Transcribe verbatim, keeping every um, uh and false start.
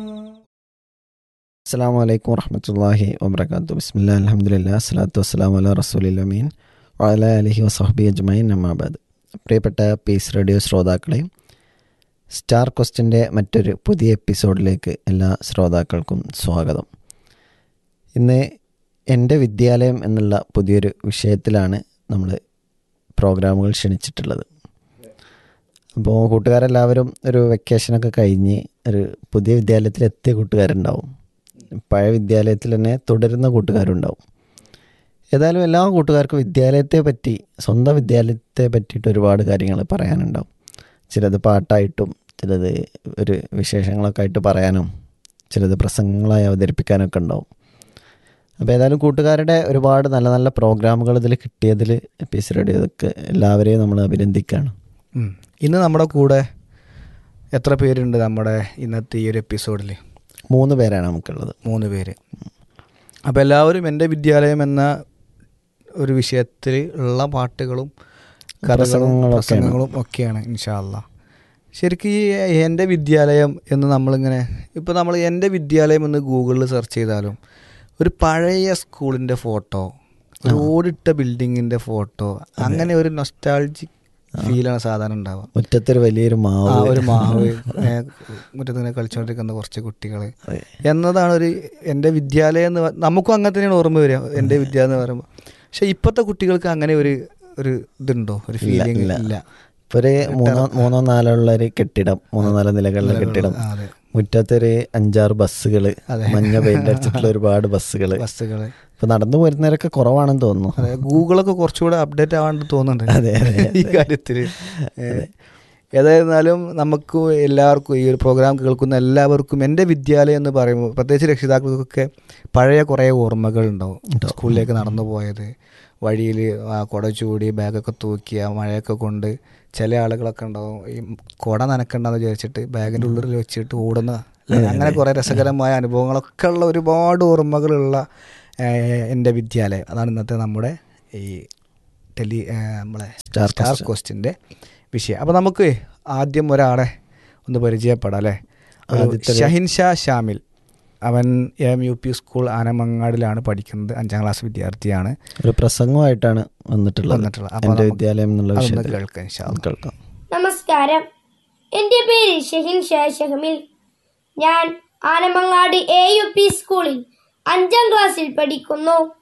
അസ്സലാമു അലൈക്കും വറഹ്മത്തുള്ളാഹി വബറകാതുഹു. ബിസ്മില്ലാഹി അൽഹംദുലില്ലാഹി സ്വലാത്തു വസ്സലാമു അലാ റസൂലിൽ അമീൻ വഅലാ ആലിഹി വസഹ്ബിഹി അജ്മഈൻ അമ്മാ ബഅദ്. പ്രിയപ്പെട്ട പീസ് റേഡിയോ ശ്രോതാക്കളെ, സ്റ്റാർ ക്വസ്റ്റിൻ്റെ മറ്റൊരു പുതിയ എപ്പിസോഡിലേക്ക് എല്ലാ ശ്രോതാക്കൾക്കും സ്വാഗതം. ഇന്ന് എൻ്റെ വിദ്യാലയം എന്നുള്ള പുതിയൊരു വിഷയത്തിലാണ് നമ്മൾ പ്രോഗ്രാമുകൾ ക്ഷണിച്ചിട്ടുള്ളത്. അപ്പോൾ കൂട്ടുകാരെല്ലാവരും ഒരു വെക്കേഷനൊക്കെ കഴിഞ്ഞ് ഒരു പുതിയ വിദ്യാലയത്തിലെത്തിയ കൂട്ടുകാരുണ്ടാവും, പഴയ വിദ്യാലയത്തിൽ തന്നെ തുടരുന്ന കൂട്ടുകാരുണ്ടാവും. ഏതായാലും എല്ലാ കൂട്ടുകാർക്കും വിദ്യാലയത്തെ പറ്റി, സ്വന്തം വിദ്യാലയത്തെ പറ്റിയിട്ട് ഒരുപാട് കാര്യങ്ങൾ പറയാനുണ്ടാവും. ചിലത് പാട്ടായിട്ടും, ചിലത് ഒരു വിശേഷങ്ങളൊക്കെ ആയിട്ട് പറയാനും, ചിലത് പ്രസംഗങ്ങളായി അവതരിപ്പിക്കാനൊക്കെ ഉണ്ടാവും. അപ്പോൾ ഏതായാലും കൂട്ടുകാരുടെ ഒരുപാട് നല്ല നല്ല പ്രോഗ്രാമുകൾ ഇതിൽ കിട്ടിയതിൽ പീസ് റേഡിയോക്ക് എല്ലാവരെയും നമ്മൾ അഭിനന്ദിക്കുകയാണ്. ഇന്ന് നമ്മുടെ കൂടെ എത്ര പേരുണ്ട് നമ്മുടെ ഇന്നത്തെ ഈ ഒരു എപ്പിസോഡിൽ? മൂന്ന് പേരാണ് നമുക്കുള്ളത്. മൂന്ന് പേര്. അപ്പോൾ എല്ലാവരും എൻ്റെ വിദ്യാലയം എന്ന ഒരു വിഷയത്തിൽ ഉള്ള പാട്ടുകളും കഥകളും പ്രസംഗങ്ങളും ഒക്കെയാണ് ഇൻഷാ അല്ലാഹ്. ശരിക്കും ഈ എൻ്റെ വിദ്യാലയം എന്ന് നമ്മളിങ്ങനെ ഇപ്പോൾ നമ്മൾ എൻ്റെ വിദ്യാലയം എന്ന് ഗൂഗിളിൽ സെർച്ച് ചെയ്താലും ഒരു പഴയ സ്കൂളിൻ്റെ ഫോട്ടോ, ഒരു ഓടിട്ട ബിൽഡിങ്ങിൻ്റെ ഫോട്ടോ, അങ്ങനെ ഒരു നൊസ്റ്റാൾജിക് ഫീലാണ് സാധാരണ ഉണ്ടാവുക. മുറ്റത്തൊരു വലിയൊരു മാവ്, ഒരു മാവ്, മുറ്റത്തിങ്ങനെ കളിച്ചുകൊണ്ടിരിക്കുന്ന കുറച്ച് കുട്ടികൾ എന്നതാണ് ഒരു എൻ്റെ വിദ്യാലയം എന്ന്. നമുക്കും അങ്ങനെ തന്നെയാണ് ഓർമ്മ വരിക എൻ്റെ വിദ്യാലയം എന്ന് പറയുമ്പോൾ. പക്ഷെ ഇപ്പോഴത്തെ കുട്ടികൾക്ക് അങ്ങനെ ഒരു ഒരു ഇതുണ്ടോ, ഒരു ഫീലിംഗ് ഇല്ല. ഇപ്പോൾ ഒരു മൂന്നോ മൂന്നോ നാലോ ഉള്ള ഒരു കെട്ടിടം, മൂന്നോ നാലോ നിലകളുള്ള കെട്ടിടം, മുറ്റത്തൊരു അഞ്ചാറ് ബസ്സുകൾ, മഞ്ഞ പെയിന്റ് അടിച്ചിട്ടുള്ള ഒരുപാട് ബസ്സുകൾ ബസ്സുകൾ ഇപ്പൊ നടന്നു വരുന്നവരൊക്കെ കുറവാണെന്ന് തോന്നുന്നു. അതെ, ഗൂഗിളൊക്കെ കുറച്ചുകൂടെ അപ്ഡേറ്റ് ആവാണ്ട് തോന്നുന്നുണ്ട് അതെ അതെ ഈ കാര്യത്തിൽ. ഏതായിരുന്നാലും നമുക്ക് എല്ലാവർക്കും, ഈ ഒരു പ്രോഗ്രാം കേൾക്കുന്ന എല്ലാവർക്കും എൻ്റെ വിദ്യാലയം എന്ന് പറയുമ്പോൾ പ്രത്യേകിച്ച് രക്ഷിതാക്കൾക്കൊക്കെ പഴയ കുറേ ഓർമ്മകൾ ഉണ്ടാവും. സ്കൂളിലേക്ക് നടന്നു പോയത്, വഴിയിൽ കുട ചൂടി ബാഗൊക്കെ തൂക്കി ആ മഴയൊക്കെ കൊണ്ട്, ചില ആളുകളൊക്കെ ഉണ്ടാവും ഈ കുട നനക്കണ്ടെന്ന് വിചാരിച്ചിട്ട് ബാഗിൻ്റെ ഉള്ളിൽ വെച്ചിട്ട് ഓടുന്ന, അങ്ങനെ കുറേ രസകരമായ അനുഭവങ്ങളൊക്കെ ഉള്ള ഒരുപാട് ഓർമ്മകളുള്ള എൻ്റെ വിദ്യാലയം. അതാണ് ഇന്നത്തെ നമ്മുടെ ഈ ടെലി നമ്മളെ സ്റ്റാർ ക്വസ്റ്റിൻ്റെ വിഷയം. അപ്പോൾ നമുക്ക് ആദ്യം ഒരാളെ ഒന്ന് പരിചയപ്പെടാം അല്ലേ. ഷഹിൻഷാ ഷാമിൽ, അവൻ എം യു പി സ്കൂൾ ആനമങ്ങാടിലാണ് പഠിക്കുന്നത്, അഞ്ചാം ക്ലാസ് വിദ്യാർത്ഥിയാണ്. ഒരു പ്രസംഗമായിട്ടാണ് വന്നിട്ടുള്ളത് വന്നിട്ടുള്ളത് എൻ്റെ വിദ്യാലയം എന്നുള്ള വിഷയത്തിൽ കേൾക്കാം. നമസ്കാരം, എൻ്റെ പേര് ഷഹിൻഷാ ഷഹമിൽ. ഞാൻ ആനമങ്ങാട് എ യു പി സ്കൂളിൽ അഞ്ചാം ക്ലാസ്സിൽ പഠിക്കുന്നു.